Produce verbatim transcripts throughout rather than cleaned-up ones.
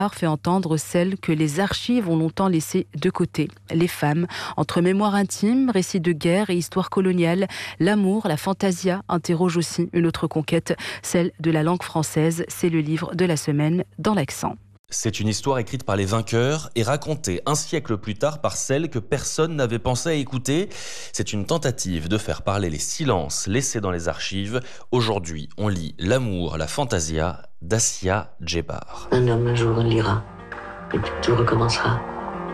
fait entendre celles que les archives ont longtemps laissées de côté. Les femmes, entre mémoire intime, récits de guerre et histoire coloniale, l'amour, la fantasia interroge aussi une autre conquête, celle de la langue française. C'est le livre de la semaine dans l'accent. C'est une histoire écrite par les vainqueurs et racontée un siècle plus tard par celles que personne n'avait pensé à écouter. C'est une tentative de faire parler les silences laissés dans les archives. Aujourd'hui, on lit L'amour, la fantasia d'Assia Djebar. Un homme un jour lira et puis tout recommencera.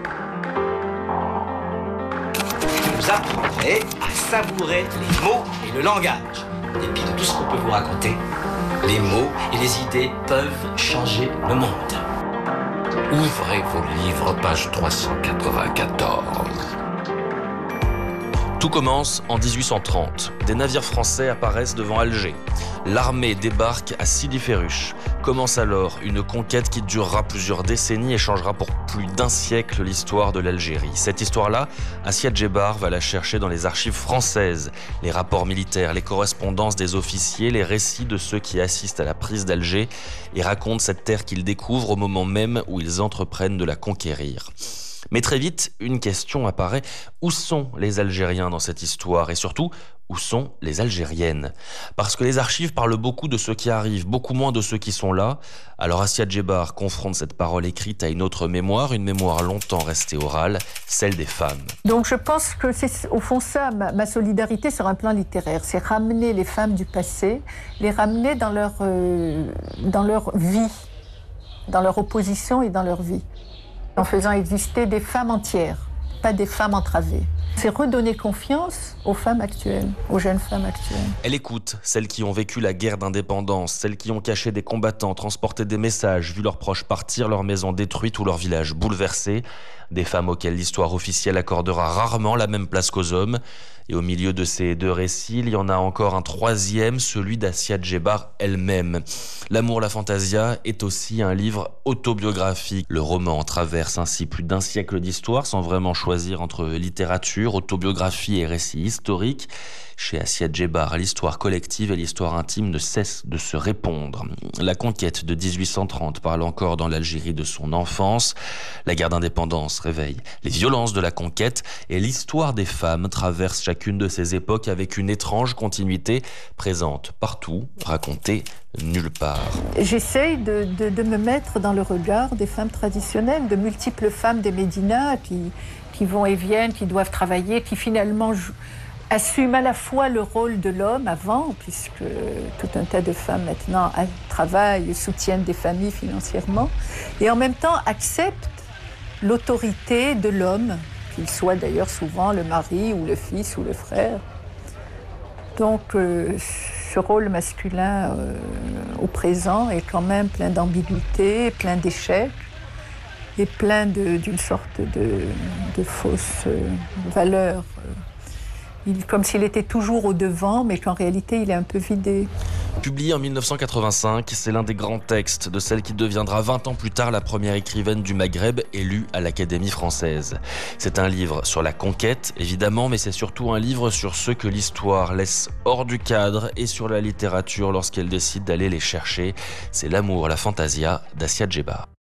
Vous apprendrez à savourer les mots et le langage. En dépit de tout ce qu'on peut vous raconter, les mots et les idées peuvent changer le monde. Ouvrez vos livres, page trois cent quatre-vingt-quatorze. Tout commence en dix-huit cent trente. Des navires français apparaissent devant Alger. L'armée débarque à Sidi Ferruch. Commence alors une conquête qui durera plusieurs décennies et changera pour plus d'un siècle l'histoire de l'Algérie. Cette histoire-là, Assia Djebar va la chercher dans les archives françaises. Les rapports militaires, les correspondances des officiers, les récits de ceux qui assistent à la prise d'Alger et racontent cette terre qu'ils découvrent au moment même où ils entreprennent de la conquérir. Mais très vite, une question apparaît. Où sont les Algériens dans cette histoire? Et surtout, où sont les Algériennes? Parce que les archives parlent beaucoup de ceux qui arrivent, beaucoup moins de ceux qui sont là. Alors Assia Djebar confronte cette parole écrite à une autre mémoire, une mémoire longtemps restée orale, celle des femmes. Donc je pense que c'est au fond ça, ma, ma solidarité sur un plan littéraire. C'est ramener les femmes du passé, les ramener dans leur, euh, dans leur vie, dans leur opposition et dans leur vie, en faisant exister des femmes entières, pas des femmes entravées. C'est redonner confiance aux femmes actuelles, aux jeunes femmes actuelles. Elle écoute celles qui ont vécu la guerre d'indépendance, celles qui ont caché des combattants, transporté des messages, vu leurs proches partir, leurs maisons détruites ou leurs villages bouleversés. Des femmes auxquelles l'histoire officielle accordera rarement la même place qu'aux hommes. Et au milieu de ces deux récits, il y en a encore un troisième, celui d'Assia Djebar elle-même. L'amour, la fantasia est aussi un livre autobiographique. Le roman traverse ainsi plus d'un siècle d'histoire sans vraiment choisir entre littérature, autobiographie et récit historique. Chez Assia Djebar, l'histoire collective et l'histoire intime ne cessent de se répondre. La conquête de dix-huit cent trente parle encore dans l'Algérie de son enfance. La guerre d'indépendance réveille les violences de la conquête et l'histoire des femmes traverse chacune de ces époques avec une étrange continuité présente partout, racontée nulle part. J'essaye de, de, de me mettre dans le regard des femmes traditionnelles, de multiples femmes des médinas qui, qui vont et viennent, qui doivent travailler, qui finalement jouent, assument à la fois le rôle de l'homme avant, puisque tout un tas de femmes maintenant travaillent, soutiennent des familles financièrement, et en même temps acceptent l'autorité de l'homme, qu'il soit d'ailleurs souvent le mari ou le fils ou le frère. Donc euh, ce rôle masculin euh, au présent est quand même plein d'ambiguïté, plein d'échecs et plein de, d'une sorte de, de fausses euh, valeurs. Il, comme s'il était toujours au devant, mais qu'en réalité, il est un peu vidé. Publié en mille neuf cent quatre-vingt-cinq, c'est l'un des grands textes de celle qui deviendra vingt ans plus tard la première écrivaine du Maghreb élue à l'Académie française. C'est un livre sur la conquête, évidemment, mais c'est surtout un livre sur ceux que l'histoire laisse hors du cadre et sur la littérature lorsqu'elle décide d'aller les chercher. C'est L'amour, la fantasia d'Assia Djebar.